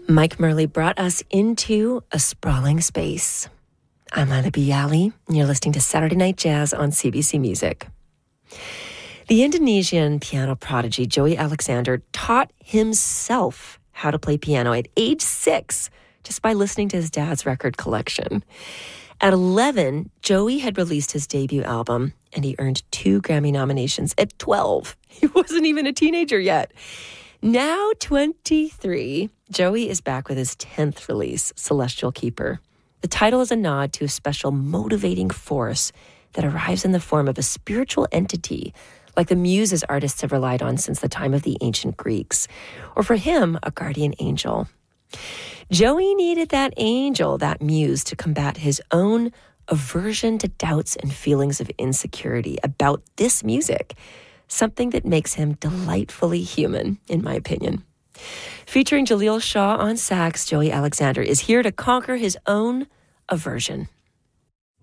Mike Murley brought us into a sprawling space. I'm Lila Bialy, and you're listening to Saturday Night Jazz on CBC Music. The Indonesian piano prodigy Joey Alexander taught himself how to play piano at age 6 just by listening to his dad's record collection. At 11, Joey had released his debut album, and he earned 2 Grammy nominations. At 12, he wasn't even a teenager yet. Now 23, Joey is back with his 10th release, Celestial Keeper. The title is a nod to a special motivating force that arrives in the form of a spiritual entity, like the muses artists have relied on since the time of the ancient Greeks, or for him, a guardian angel. Joey needed that angel, that muse, to combat his own aversion to doubts and feelings of insecurity about this music, something that makes him delightfully human, in my opinion. Featuring Jaleel Shaw on sax, Joey Alexander is here to conquer his own aversion.